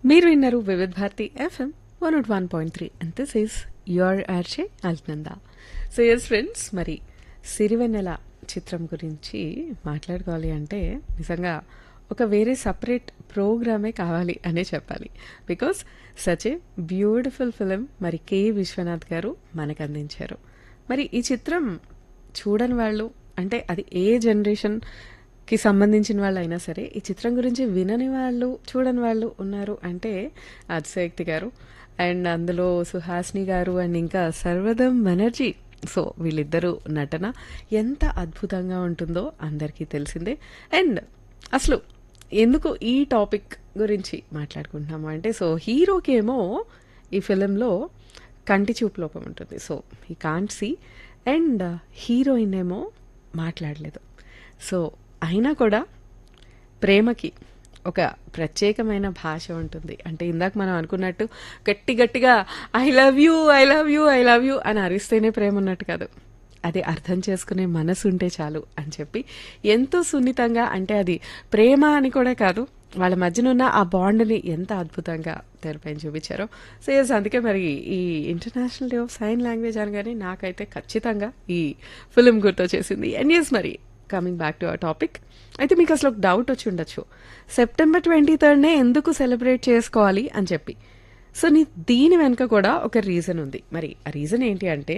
మీరు విన్నారు Vividh Bharati FM 101.3 and this is your RJ అల్నంద. So yes friends, మరి సిరివెన్నెల చిత్రం గురించి మాట్లాడుకోవాలి అంటే నిజంగా ఒక వేరే సపరేట్ ప్రోగ్రామే కావాలి అనే చెప్పాలి. Because such a beautiful film మరి కె విశ్వనాథ్ గారు మనకు అందించారు. మరి ఈ చిత్రం చూడని వాళ్ళు అంటే అది ఏ జనరేషన్ కి సంబంధించిన వాళ్ళు అయినా సరే ఈ చిత్రం గురించి వినని వాళ్ళు చూడని వాళ్ళు ఉన్నారు అంటే అతిశయోక్తి గారు అండ్ అందులో సుహాసిని గారు అండ్ ఇంకా సర్వదం బెనర్జీ. సో వీళ్ళిద్దరూ నటన ఎంత అద్భుతంగా ఉంటుందో అందరికీ తెలిసిందే. అండ్ అసలు ఎందుకు ఈ టాపిక్ గురించి మాట్లాడుకుంటున్నాము అంటే సో హీరోకి ఏమో ఈ ఫిలింలో కంటి చూపు లోపం ఉంటుంది. సో ఈ కాంట్ సీ అండ్ హీరోయిన్ ఏమో మాట్లాడలేదు. సో అయినా కూడా ప్రేమకి ఒక ప్రత్యేకమైన భాష ఉంటుంది. అంటే ఇందాక మనం అనుకున్నట్టు గట్టి గట్టిగా I love you I love you I love you అని అరిస్తేనే ప్రేమ ఉన్నట్టు కాదు, అది అర్థం చేసుకునే మనసు ఉంటే చాలు అని చెప్పి ఎంతో సున్నితంగా, అంటే అది ప్రేమ అని కూడా కాదు, వాళ్ళ మధ్యన ఉన్న ఆ బాండ్ని ఎంత అద్భుతంగా తెరపైన చూపించారో. సో ఎస్, అందుకే మరి ఈ international day of sign language అనగానే నాకైతే ఖచ్చితంగా ఈ ఫిలిం గుర్తొచ్చేసింది. అండ్ ఎస్, మరి coming back to our topic, అయితే మీకు అసలు ఒక డౌట్ వచ్చి ఉండొచ్చు, సెప్టెంబర్ 23 ఎందుకు సెలబ్రేట్ చేసుకోవాలి అని చెప్పి. సో దీని వెనుక కూడా ఒక రీజన్ ఉంది. మరి ఆ రీజన్ ఏంటి అంటే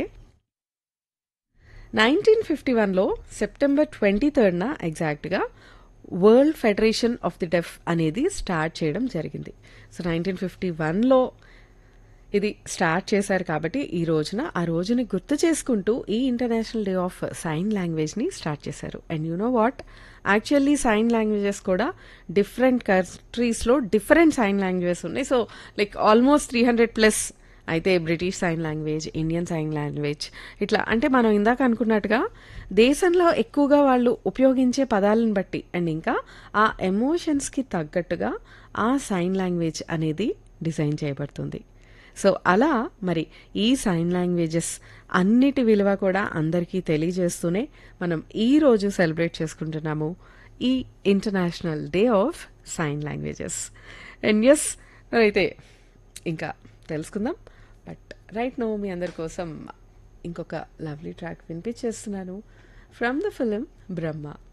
1951లో సెప్టెంబర్ 23 ఎగ్జాక్ట్గా వరల్డ్ ఫెడరేషన్ ఆఫ్ ది డెఫ్ అనేది స్టార్ట్ చేయడం జరిగింది. సో 1951లో ఇది స్టార్ట్ చేశారు కాబట్టి ఆ రోజుని గుర్తు చేసుకుంటూ ఈ international day of sign లాంగ్వేజ్ని start చేశారు. And you know what, actually sign languages కూడా డిఫరెంట్ కంట్రీస్లో డిఫరెంట్ సైన్ లాంగ్వేజెస్ ఉన్నాయి. సో లైక్ ఆల్మోస్ట్ 300+ అయితే British sign language, Indian sign language, ఇట్లా అంటే మనం ఇందాక అనుకున్నట్టుగా దేశంలో ఎక్కువగా వాళ్ళు ఉపయోగించే పదాలను బట్టి అండ్ ఇంకా ఆ ఎమోషన్స్కి తగ్గట్టుగా ఆ సైన్ లాంగ్వేజ్ అనేది డిజైన్ చేయబడుతుంది. సో అలా మరి ఈ సైన్ లాంగ్వేజెస్ అన్నిటి విలువ కూడా అందరికీ తెలియజేస్తూనే మనం ఈరోజు సెలబ్రేట్ చేసుకుంటున్నాము ఈ international day of sign languages. And yes, అయితే ఇంకా తెలుసుకుందాం. బట్ రైట్ నో మీ అందరి కోసం ఇంకొక lovely track వినిపించేస్తున్నాను from the film Brahma.